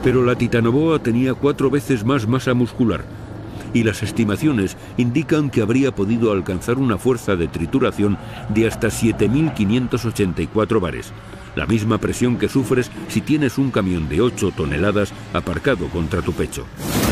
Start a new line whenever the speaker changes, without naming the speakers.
pero la Titanoboa tenía 4 veces más masa muscular, y las estimaciones indican que habría podido alcanzar una fuerza de trituración de hasta 7.584 bares, la misma presión que sufres si tienes un camión de 8 toneladas aparcado contra tu pecho.